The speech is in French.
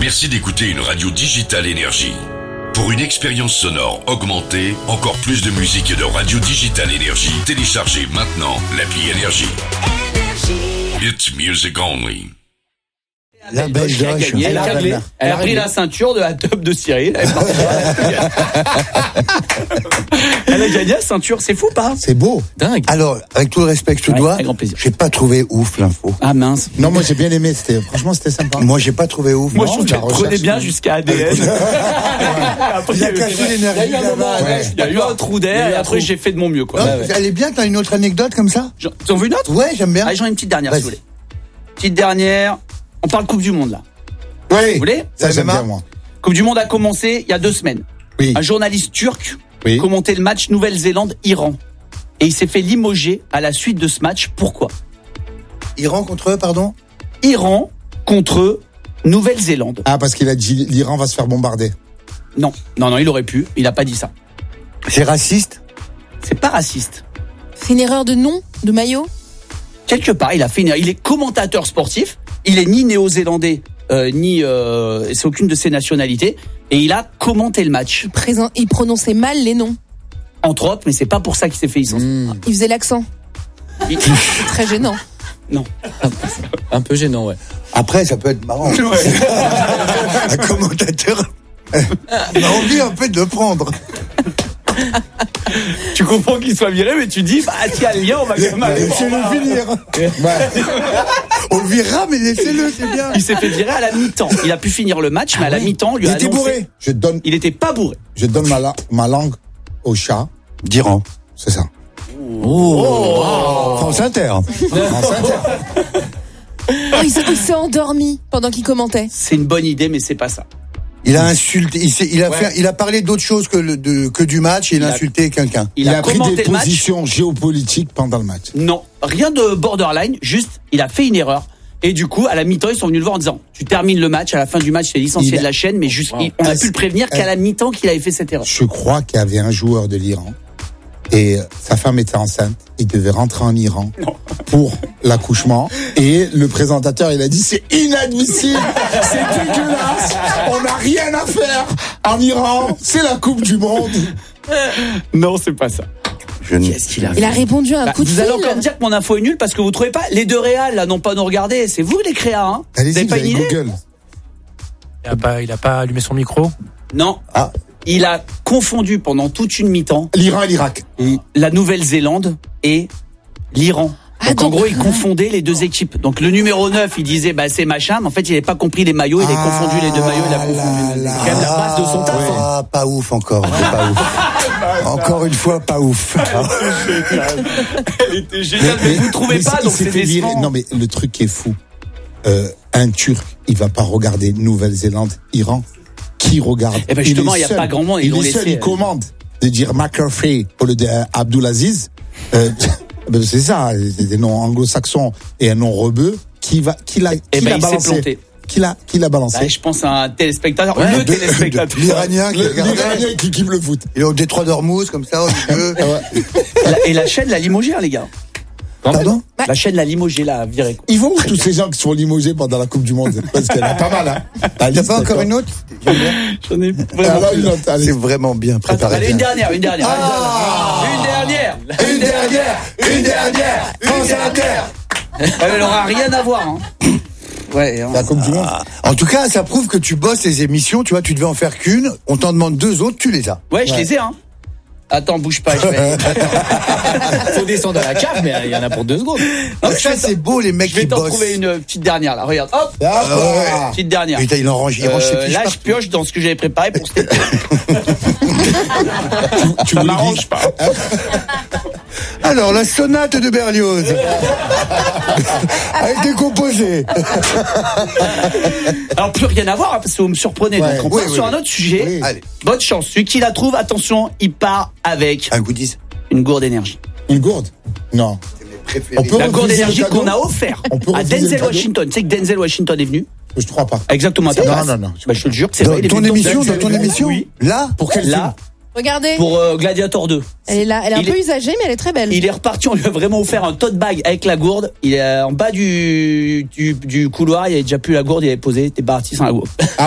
Merci d'écouter une radio Digital Énergie. Pour une expérience sonore augmentée, encore plus de musique et de radio Digital Énergie, téléchargez maintenant l'appli Énergie. It's music only. La belle qui a Doche. gagné, elle a pris la ceinture de la top de Cyril. Elle a gagné la ceinture, c'est fou pas? C'est beau. Dingue. Alors, avec tout le respect que je te dois, avec grand plaisir. j'ai pas trouvé ouf l'info. Ah mince. Non, moi j'ai bien aimé, franchement c'était sympa. Moi, j'ai pas trouvé ouf. Moi Non, je trouve la qu'elle prenait recherche, bien non. jusqu'à ADN. Après, Il a cassé l'énergie là-bas. il y a eu un trou d'air et après j'ai fait de mon mieux quoi. Non, elle est bien, t'as une autre anecdote comme ça? T'en veux une autre? Ouais, j'aime bien. Allez, j'en ai une petite dernière Vas-y. si vous voulez. Petite dernière. On parle Coupe du Monde là. Oui. Vous voulez? Ça j'aime MMA. bien moi. Coupe du Monde a commencé il y a 2 semaines. Oui. Un journaliste turc Oui. commentait le match Nouvelle-Zélande-Iran. Et il s'est fait limoger à la suite de ce match. Pourquoi? Iran contre eux, pardon? Iran contre Nouvelle-Zélande. Ah, parce qu'il a dit l'Iran va se faire bombarder. Non, il aurait pu. Il a pas dit ça. C'est raciste? C'est pas raciste. C'est une erreur de nom, de maillot. Quelque part, il a fait il est commentateur sportif. Il est ni néo-zélandais, ni c'est aucune de ses nationalités. Et il a commenté le match. Il prononçait mal les noms. Entre autres, mais c'est pas pour ça qu'il s'est fait licencier. Il faisait l'accent. Il- C'est très gênant. Non. Un peu gênant, ouais. Après, ça peut être marrant. Un commentateur. On a envie un peu de le prendre. Tu comprends qu'il soit viré, mais tu dis, bah, tiens, le lien, on va quand même aller. Laissez-le finir. On le virera, mais laissez-le, c'est bien. Il s'est fait virer à la mi-temps. Il a pu finir le match, mais à la mi-temps, on lui Il a était annoncé. bourré. Il était pas bourré. Je donne ma langue au chat. d'Iran. C'est ça. France Inter. France Inter. Oh, il s'est endormi pendant qu'il commentait. C'est une bonne idée, mais c'est pas ça. Il a insulté, il a parlé d'autre chose que du match, et il a insulté quelqu'un. Il Il a a pris commenté des le match. positions géopolitiques pendant le match. Non, rien de borderline, juste, il a fait une erreur. Et du coup, à la mi-temps, ils sont venus le voir en disant, tu termines le match, à la fin du match, tu es licencié de la chaîne, mais juste, on a pu le prévenir qu'à la mi-temps qu'il avait fait cette erreur. Je crois qu'il y avait un joueur de l'Iran et sa femme était enceinte. Il devait rentrer en Iran pour l'accouchement et le présentateur il a dit c'est inadmissible, c'est dégueulasse, on n'a rien à faire en Iran, c'est la Coupe du Monde. Non, c'est pas ça. Qu'est-ce qu'il a Il a répondu à un coup de Vous fil. allez encore me dire que mon info est nulle parce que vous trouvez pas? Les deux réals, là, n'ont pas nous regardé. C'est vous les créas, hein? Allez-y, Vous avez vous pas avez une idée? Google. Il a pas allumé son micro. Non. Ah. Il a confondu pendant toute une mi-temps L'Iran et l'Irak. la Nouvelle-Zélande et l'Iran. Donc en gros, il confondait les deux équipes. Donc le numéro 9, il disait bah c'est machin, mais en fait, il n'avait pas compris les mailles, il a confondu les deux maillots, il a confondu. C'est quand même la base de son taf. hein. Ah, pas ouf encore. Pas ouf. Encore une fois, pas ouf. Elle était géniale, mais vous ne trouvez pas, il donc s'est c'est fait virer. décevant. Non mais le truc qui est fou, un Turc, il va pas regarder Nouvelle-Zélande, Iran. Qui regarde? Eh ben justement, il y a est seul. pas grand monde, ils Il l'ont est seul, laissé. il commande de dire McCarthy au lieu d'Abdulaziz. Ben c'est ça, c'est des noms anglo-saxons et un nom rebeu. Qui l'a Eh ben, il s'est balancé? planté. Qui l'a balancé? Bah, je pense à un téléspectateur, le téléspectateur. L'Iranien qui regarde. L'Iranien qui kiffe le foot. Il est au détroit d'Ormuz, comme ça, au milieu. Et la chaîne l'a limogé, hein, les gars. Pardon? La chaîne l'a limogé, là, viré. quoi. Ils vont où tous ces gens qui sont limogés pendant la Coupe du Monde? Parce qu'il y en a pas mal, hein. T'as pas encore une autre? J'en ai vraiment Alors, plus. une autre, allez. C'est vraiment bien préparé. Allez, une dernière. Une dernière. France Inter. Elle n'aura rien à voir. Hein. Ouais. La Coupe du Monde. En tout cas, ça prouve que tu bosses les émissions, tu vois, tu devais en faire qu'une, on t'en demande 2 autres, tu les as. Ouais, je les ai, hein. Attends, bouge pas, je vais. Faut descendre à la cave, mais il y en a pour 2 secondes. Non, Ça, c'est beau, les mecs je vais qui t'en bossent. trouver une petite dernière, là. Regarde, hop, ouais. petite dernière. Putain, il range ses fiches Là, je partout. pioche dans ce que j'avais préparé pour cet été. Tu Ça voulais m'arrange dire- pas. Alors, la sonate de Berlioz a été composée. Alors, plus rien à voir, hein, parce que vous me surprenez. Ouais, donc, on oui, part oui, sur oui. un autre sujet. Oui. Allez, Bonne chance. Celui qui la trouve, attention, il part avec un goodies. une gourde d'énergie. Une gourde? Non. Préféré. On peut La gourde refuser le d'énergie cadeau qu'on a offert On peut à refuser le Denzel cadeau Washington. Tu sais que Denzel Washington est venu? Je te crois pas. Exactement à ta Non, place. non. Bah, je te le jure que c'est Dans vrai. il est ton venu émission, Denzel dans ton Washington. émission? Oui. Là? Pour quel Là, Regardez. pour Gladiator 2. Elle est là. Elle est un Il peu est- usagée, mais elle est très belle. Il est reparti, on lui a vraiment offert un tote bag avec la gourde. Il est en bas du couloir, il avait déjà plus la gourde, il avait posé, il était parti sans la gourde.